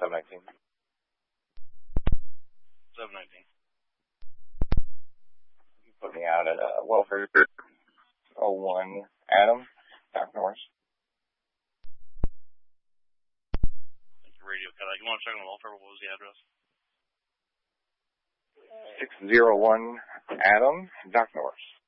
719. 719. You put me out at Welfare 01 Adam, Doc Norris. Thank you, radio cut out. You want to check on welfare? What was the address? 601 Adam, Doc Norris.